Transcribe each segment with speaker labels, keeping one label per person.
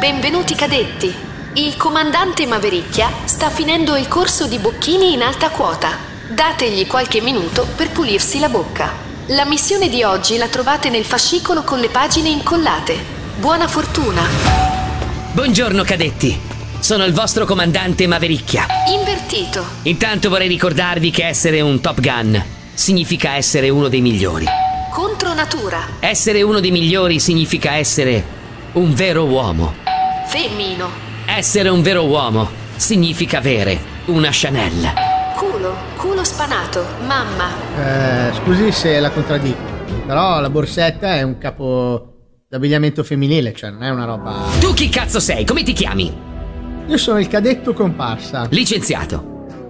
Speaker 1: Benvenuti cadetti. Il comandante Mavericchia sta finendo il corso di bocchini in alta quota. Dategli qualche minuto per pulirsi la bocca. La missione di oggi la trovate nel fascicolo con le pagine incollate. Buona fortuna.
Speaker 2: Buongiorno cadetti. Sono il vostro comandante Mavericchia.
Speaker 1: Invertito.
Speaker 2: Intanto vorrei ricordarvi che essere un Top Gun significa essere uno dei migliori.
Speaker 1: Contro natura.
Speaker 2: Essere uno dei migliori significa essere un vero uomo.
Speaker 1: Femmino.
Speaker 2: Essere un vero uomo significa avere una Chanel.
Speaker 1: Culo spanato. Mamma.
Speaker 3: Scusi se la contraddico, però la borsetta è un capo d'abbigliamento femminile, cioè non è una roba...
Speaker 2: Tu chi cazzo sei? Come ti chiami?
Speaker 3: Io sono il cadetto comparsa.
Speaker 2: Licenziato.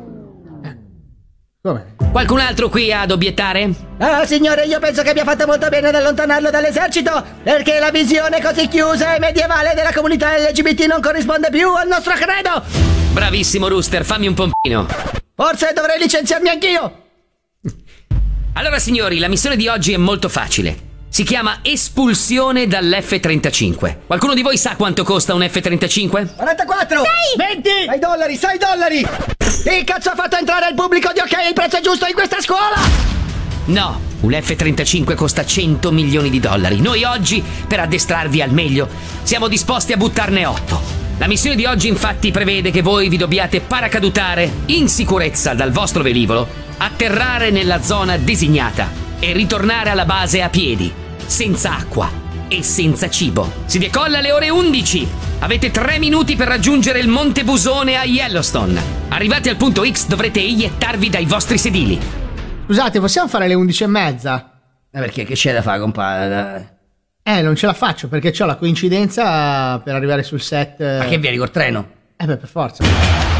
Speaker 3: Come?
Speaker 2: Qualcun altro qui ha ad obiettare?
Speaker 4: Ah, signore, io penso che abbia fatto molto bene ad allontanarlo dall'esercito, perché la visione così chiusa e medievale della comunità LGBT non corrisponde più al nostro credo.
Speaker 2: Bravissimo Rooster, fammi un pompino.
Speaker 4: Forse dovrei licenziarmi anch'io.
Speaker 2: Allora signori, la missione di oggi è molto facile. Si chiama espulsione dall'F-35. Qualcuno di voi sa quanto costa un F-35?
Speaker 4: 44! 20! 6 dollari, 6 dollari! Chi cazzo ha fatto entrare il pubblico di OK il prezzo giusto in questa scuola?
Speaker 2: No, un F-35 costa 100 milioni di dollari. Noi oggi, per addestrarvi al meglio, siamo disposti a buttarne 8. La missione di oggi infatti prevede che voi vi dobbiate paracadutare in sicurezza dal vostro velivolo, atterrare nella zona designata e ritornare alla base a piedi, senza acqua e senza cibo. Si decolla alle ore 11. Avete 3 minuti per raggiungere il Monte Busone a Yellowstone. Arrivati al punto X dovrete eiettarvi dai vostri sedili.
Speaker 3: Scusate, possiamo fare le 11:30?
Speaker 4: Perché che c'è da fare, compadre?
Speaker 3: Non ce la faccio perché c'ho la coincidenza per arrivare sul set.
Speaker 4: Ma che vieni col treno?
Speaker 3: Per forza.